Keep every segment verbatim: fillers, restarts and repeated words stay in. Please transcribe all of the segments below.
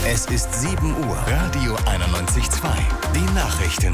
Es ist sieben Uhr. Radio einundneunzig Komma zwei. Die Nachrichten.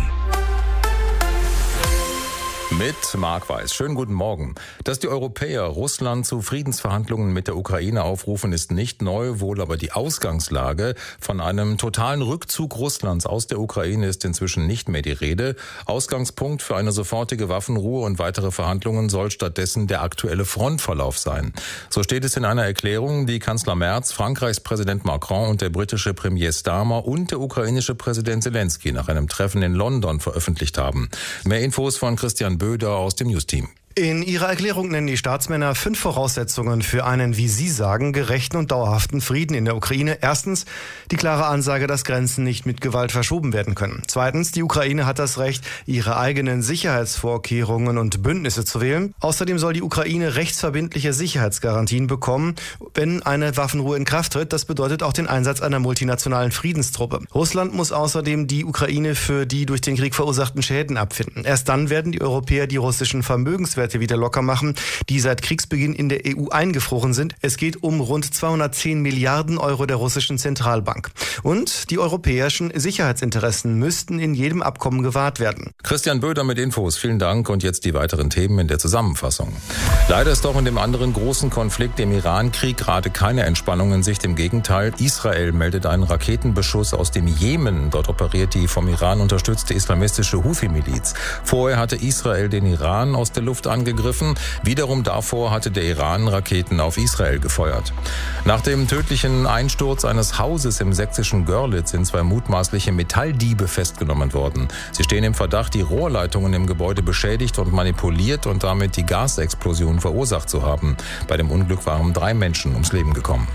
Mit Marc Weiß. Schönen guten Morgen. Dass die Europäer Russland zu Friedensverhandlungen mit der Ukraine aufrufen, ist nicht neu, wohl aber die Ausgangslage. Von einem totalen Rückzug Russlands aus der Ukraine ist inzwischen nicht mehr die Rede. Ausgangspunkt für eine sofortige Waffenruhe und weitere Verhandlungen soll stattdessen der aktuelle Frontverlauf sein. So steht es in einer Erklärung, die Kanzler Merz, Frankreichs Präsident Macron und der britische Premier Starmer und der ukrainische Präsident Zelensky nach einem Treffen in London veröffentlicht haben. Mehr Infos von Christian Böder aus dem News-Team. In ihrer Erklärung nennen die Staatsmänner fünf Voraussetzungen für einen, wie sie sagen, gerechten und dauerhaften Frieden in der Ukraine. Erstens die klare Ansage, dass Grenzen nicht mit Gewalt verschoben werden können. Zweitens, die Ukraine hat das Recht, ihre eigenen Sicherheitsvorkehrungen und Bündnisse zu wählen. Außerdem soll die Ukraine rechtsverbindliche Sicherheitsgarantien bekommen, wenn eine Waffenruhe in Kraft tritt. Das bedeutet auch den Einsatz einer multinationalen Friedenstruppe. Russland muss außerdem die Ukraine für die durch den Krieg verursachten Schäden abfinden. Erst dann werden die Europäer die russischen Vermögenswerte wieder locker machen, die seit Kriegsbeginn in der E U eingefroren sind. Es geht um rund zweihundertzehn Milliarden Euro der russischen Zentralbank. Und die europäischen Sicherheitsinteressen müssten in jedem Abkommen gewahrt werden. Christian Böder mit Infos. Vielen Dank. Und jetzt die weiteren Themen in der Zusammenfassung. Leider ist auch in dem anderen großen Konflikt, dem Iran-Krieg, gerade keine Entspannung in Sicht. Im Gegenteil, Israel meldet einen Raketenbeschuss aus dem Jemen. Dort operiert die vom Iran unterstützte islamistische Houthi-Miliz. Vorher hatte Israel den Iran aus der Luft angegriffen. Wiederum davor hatte der Iran Raketen auf Israel gefeuert. Nach dem tödlichen Einsturz eines Hauses im sächsischen Görlitz sind zwei mutmaßliche Metalldiebe festgenommen worden. Sie stehen im Verdacht, die Rohrleitungen im Gebäude beschädigt und manipuliert und damit die Gasexplosion verursacht zu haben. Bei dem Unglück waren drei Menschen ums Leben gekommen.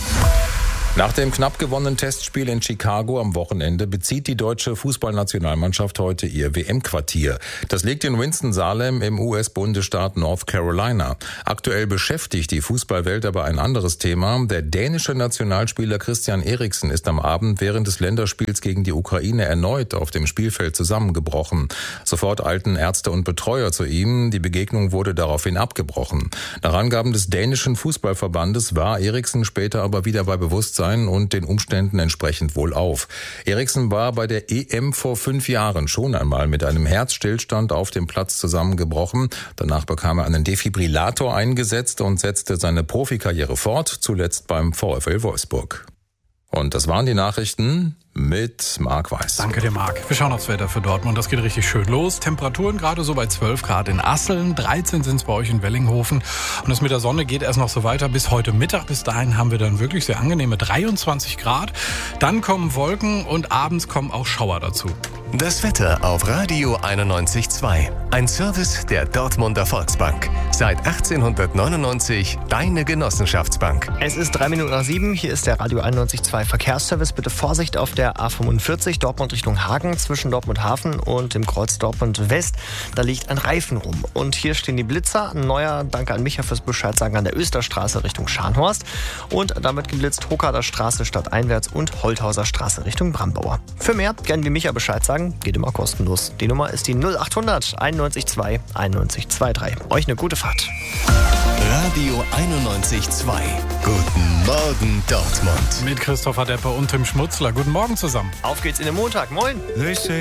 Nach dem knapp gewonnenen Testspiel in Chicago am Wochenende bezieht die deutsche Fußballnationalmannschaft heute ihr W M-Quartier. Das liegt in Winston-Salem im U S-Bundesstaat North Carolina. Aktuell beschäftigt die Fußballwelt aber ein anderes Thema. Der dänische Nationalspieler Christian Eriksen ist am Abend während des Länderspiels gegen die Ukraine erneut auf dem Spielfeld zusammengebrochen. Sofort eilten Ärzte und Betreuer zu ihm. Die Begegnung wurde daraufhin abgebrochen. Nach Angaben des dänischen Fußballverbandes war Eriksen später aber wieder bei Bewusstsein und den Umständen entsprechend wohlauf. Eriksen war bei der E M vor fünf Jahren schon einmal mit einem Herzstillstand auf dem Platz zusammengebrochen. Danach bekam er einen Defibrillator eingesetzt und setzte seine Profikarriere fort, zuletzt beim VfL Wolfsburg. Und das waren die Nachrichten mit Marc Weiß. Danke dir, Marc. Wir schauen aufs Wetter für Dortmund. Das geht richtig schön los. Temperaturen gerade so bei zwölf Grad in Asseln, dreizehn sind es bei euch in Wellinghofen. Und das mit der Sonne geht erst noch so weiter bis heute Mittag. Bis dahin haben wir dann wirklich sehr angenehme dreiundzwanzig Grad. Dann kommen Wolken und abends kommen auch Schauer dazu. Das Wetter auf Radio einundneunzig Komma zwei. Ein Service der Dortmunder Volksbank. Seit achtzehnhundertneunundneunzig deine Genossenschaftsbank. Es ist drei Minuten nach sieben. Hier ist der Radio einundneunzig Komma zwei Verkehrsservice. Bitte Vorsicht auf der A fünfundvierzig, Dortmund Richtung Hagen, zwischen Dortmund Hafen und dem Kreuz Dortmund West. Da liegt ein Reifen rum. Und hier stehen die Blitzer. Ein neuer, danke an Micha fürs Bescheid sagen, an der Österstraße Richtung Scharnhorst. Und damit geblitzt Hokader Straße stadteinwärts und Holthauser Straße Richtung Brambauer. Für mehr, gern wie Micha Bescheid sagen, geht immer kostenlos. Die Nummer ist die null achthundert einundneunzig Komma zwei einundneunzig Komma drei. Euch eine gute Fahrt. Radio einundneunzig Komma zwei. Guten Morgen, Dortmund. Mit Christopher Deppe und Tim Schmutzler. Guten Morgen zusammen. Auf geht's in den Montag. Moin.